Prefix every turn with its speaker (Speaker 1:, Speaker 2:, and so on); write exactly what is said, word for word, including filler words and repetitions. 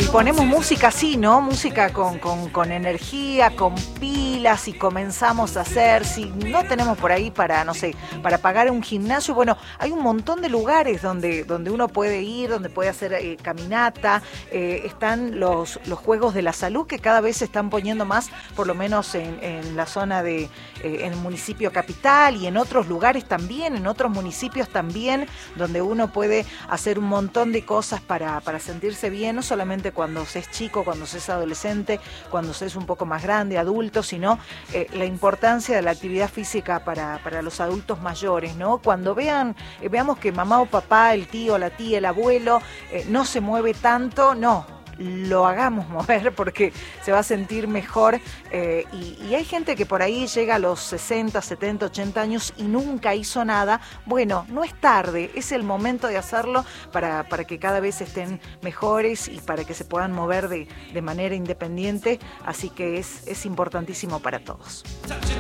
Speaker 1: ponemos música así, ¿no? Música con, con, con energía, con pilas y comenzamos a hacer. Si no tenemos por ahí para, no sé, para pagar un gimnasio, bueno, hay un montón de lugares donde, donde uno puede ir, donde puede hacer eh, caminata. Eh, están los, los juegos de la salud que cada vez se están poniendo más, por lo menos en, en la zona de, eh, en el municipio capital y en otros lugares también, en otros municipios también, donde uno puede hacer un montón de cosas para, para sentirse bien, no solamente cuando se es chico, cuando se es adolescente, cuando se es un poco más grande, adulto, sino eh, la importancia de la actividad física para, para los adultos mayores, ¿no? Cuando vean, eh, veamos que mamá o papá, el tío, la tía, el abuelo, eh, no se mueve tanto, no. Lo hagamos mover porque se va a sentir mejor eh, y, y hay gente que por ahí llega a los sesenta, setenta, ochenta años y nunca hizo nada. Bueno, no es tarde, es el momento de hacerlo para, para que cada vez estén mejores y para que se puedan mover de, de manera independiente, así que es, es importantísimo para todos.